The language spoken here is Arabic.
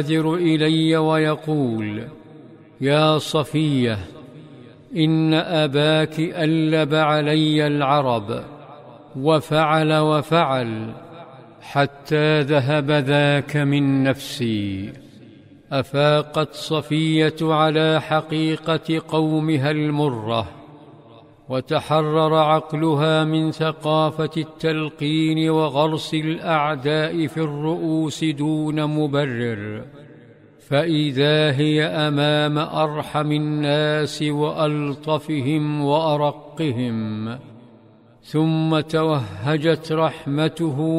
إلي ويقول: يا صفية، إن أباك ألب علي العرب وفعل وفعل حتى ذهب ذاك من نفسي. أفاقت صفية على حقيقة قومها المرة، وتحرر عقلها من ثقافة التلقين وغرس الأعداء في الرؤوس دون مبرر، فإذا هي أمام أرحم الناس وألطفهم وأرقهم، ثم توهجت رحمته